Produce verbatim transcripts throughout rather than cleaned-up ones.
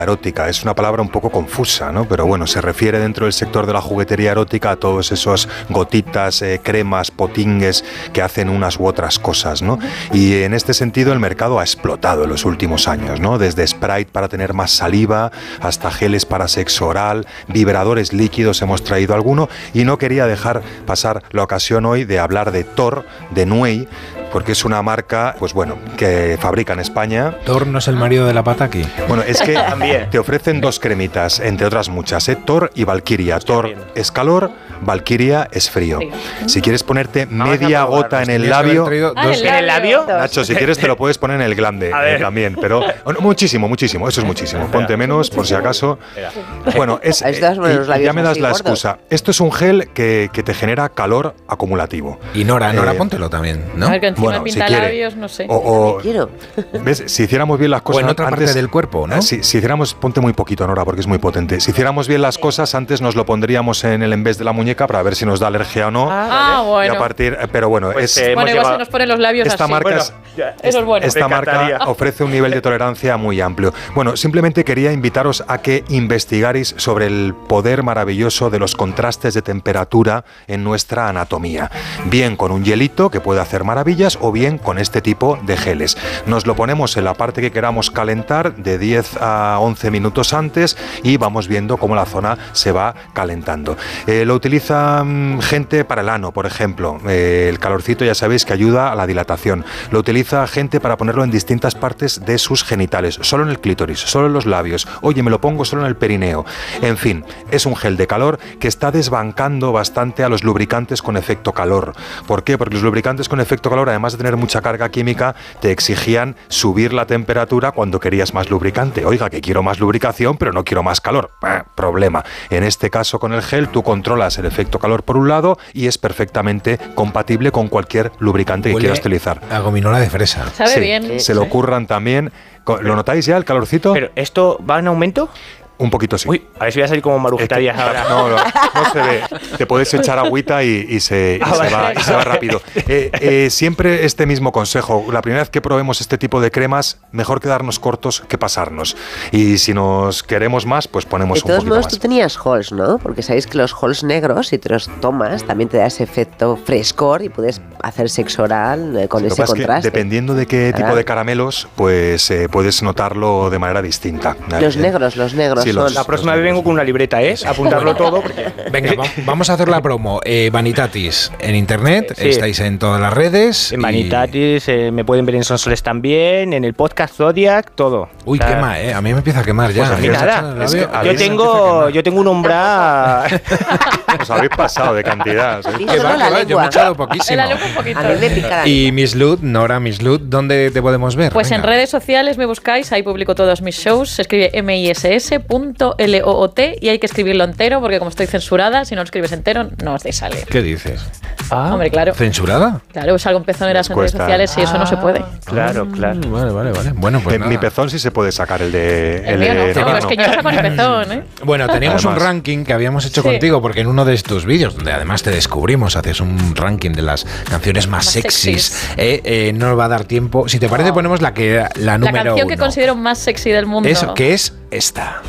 erótica. Es una palabra un poco confusa, ¿no? Pero bueno, se refiere dentro del sector de la juguetería erótica a todos esos gotitas, eh, cremas, potingues que hacen unas u otras cosas, ¿no? Y en este sentido el mercado ha explotado en los últimos años, ¿no? Desde Sprite para tener más saliva hasta geles para sexo oral, vibradores líquidos hemos traído alguno, y no quería dejar pasar la ocasión hoy de hablar de Thor, de Nuey, porque es una marca, pues bueno, que fabrica en España. ¿Thor no es el marido de la Pataki? Bueno, es que te ofrecen dos cremitas, entre otras muchas, ¿eh? Thor y Valkyria. Thor es calor, Valkyria es frío. Sí. Si quieres ponerte media gota en el labio... Ah, ¿en el labio? Nacho, si quieres te lo puedes poner en el glande eh, también, pero muchísimo, muchísimo, eso es muchísimo. Ponte menos, por si acaso. Bueno, es, eh, y ya me das la excusa. Esto es un gel que, que te genera calor acumulativo. Y Nora, Nora, eh, póntelo también, ¿no? A ver, que encima bueno, pinta si labios, no sé. O, o, quiero. ¿Ves? Si hiciéramos bien las cosas... O en otra antes, parte del cuerpo, ¿no? Si, si hiciéramos... Ponte muy poquito, Nora, porque es muy potente. Si hiciéramos bien las cosas, antes nos lo pondríamos en el embés de la muñeca para ver si nos da alergia o no. Ah, ah bueno. Y a partir, pero bueno, pues, es... Eh, bueno, igual llevado... se nos ponen los labios esta así. Marca Bueno, es, ya, eso es bueno. Esta marca ofrece un nivel de tolerancia muy amplio. Bueno, simplemente quería invitaros a que investigarais sobre el poder maravilloso de los contrastes de temperatura en nuestra anatomía. Bien con un hielito que puede hacer maravillas o bien con este tipo de geles. Nos lo ponemos en la parte que queramos calentar de diez a once minutos antes y vamos viendo cómo la zona se va calentando. Eh, lo utiliza mmm, gente para el ano, por ejemplo. Eh, el calorcito ya sabéis que ayuda a la dilatación. Lo utiliza gente para ponerlo en distintas partes de sus genitales, solo en el clítoris, solo en los labios. Oye, me lo pongo solo en el perineo. En fin, es un gel de calor que está desbancando bastante a los lubricantes con efecto calor. ¿Por qué? Porque los lubricantes con efecto calor, además de tener mucha carga química, te exigían subir la temperatura cuando querías más lubricante. Oiga, que quiero más lubricación, pero no quiero más calor. Eh, problema. En este caso, con el gel, tú controlas el efecto calor por un lado y es perfectamente compatible con cualquier lubricante que Huele quieras utilizar. A gominola de fresa. Sabe sí, bien. Se lo ocurran también. ¿Lo notáis ya, el calorcito? ¿Pero esto va en aumento? Un poquito sí. Uy, a ver si voy a salir como Marujitarias ahora. No, no, no se ve. Te puedes echar agüita y, y, se, y, ah, se, vale. va, y se va rápido. Eh, eh, siempre este mismo consejo. La primera vez que probemos este tipo de cremas, mejor quedarnos cortos que pasarnos. Y si nos queremos más, pues ponemos un poquito más. De todos modos, tú tenías halls, ¿no? Porque sabéis que los halls negros, si te los tomas, también te da ese efecto frescor y puedes hacer sexo oral eh, con sí, ese contraste. Dependiendo de qué tipo de caramelos, pues eh, puedes notarlo de manera distinta. Los negros, los negros. Sí, Los, la próxima vez vengo con una libreta, ¿eh? Apuntarlo todo. Porque... Venga, va, vamos a hacer la promo. Eh, Vanitatis en internet, sí. Estáis en todas las redes. En y... Vanitatis, eh, me pueden ver en Sonsoles también, en el podcast Zodiac, todo. Uy, o sea, quema, ¿eh? A mí me empieza a quemar ya. Pues a mí nada. Es que yo, tengo, yo tengo un umbral. Os habéis pasado de cantidad. ¿Sí? Que va, que va, yo me he echado poquísimo. Un poquito. A mí me pica. Y Miss Lud, Nora Miss Lud, ¿dónde te podemos ver? Pues Venga. En redes sociales me buscáis, ahí publico todos mis shows. Se escribe M I S S punto L O O T y hay que escribirlo entero porque como estoy censurada, si no lo escribes entero no os sale. ¿Qué dices? Ah, hombre, claro. ¿Censurada? Claro, salgo en pezoneras en redes sociales y eso no se puede. Claro, claro. Mm, vale, vale, vale. Bueno, pues eh, nada. Mi pezón sí se puede sacar, el de... El, el mío no, de, no, no, es que yo saco mi pezón, ¿eh? Bueno, teníamos además, un ranking que habíamos hecho sí. contigo porque en uno de estos vídeos, donde además te descubrimos, haces un ranking de las canciones más, más sexys, sexys. Eh, eh, no nos va a dar tiempo. Si te parece, oh. ponemos la que la número La canción uno. que considero más sexy del mundo. Eso, que es esta.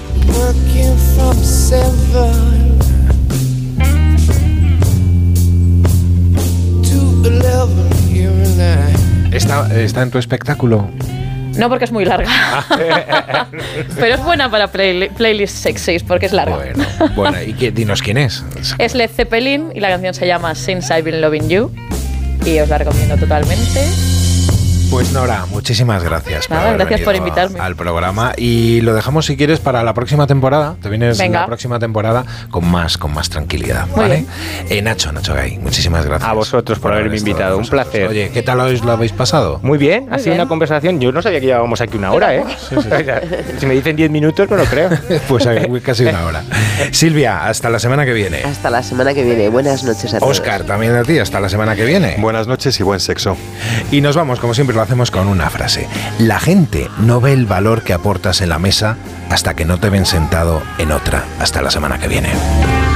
¿Está, ¿Está en tu espectáculo? No, porque es muy larga. Pero es buena para play, playlist sexys, porque es larga. Bueno, bueno ¿y qué, dinos quién es? Es Led Zeppelin y la canción se llama Since I've Been Loving You. Y os la recomiendo totalmente. Pues Nora, muchísimas gracias. Nada, por gracias por invitarme al programa y lo dejamos si quieres para la próxima temporada. Te vienes Venga. la próxima temporada con más, con más tranquilidad, Muy ¿vale? Eh, Nacho, Nacho Gay, muchísimas gracias. A vosotros por, por haberme invitado, un placer. Oye, ¿qué tal os lo habéis pasado? Muy bien, Muy ha sido bien. una conversación. Yo no sabía que llevábamos aquí una hora, ¿eh? Sí, sí, sí. Si me dicen diez minutos, no lo creo. Pues casi una hora. Silvia, hasta la semana que viene. Hasta la semana que viene. Buenas noches a todos. Óscar, también a ti, hasta la semana que viene. Buenas noches y buen sexo. Y nos vamos, como siempre lo hacemos, con una frase. La gente no ve el valor que aportas en la mesa hasta que no te ven sentado en otra. Hasta la semana que viene.